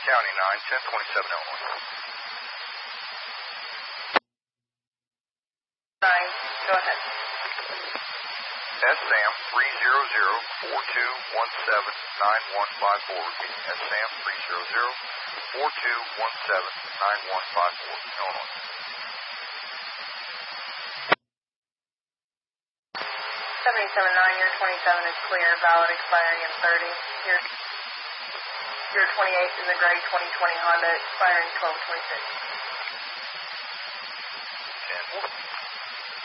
County 9, 1027 Illinois. 9, go ahead. SAM 300-4217-9154. Repeating, SAM 300-4217-9154. Illinois. 779, your 27 is clear, valid, expiring in 30. Your 28 is a gray 2020 Honda, expiring 12/26. 10-4.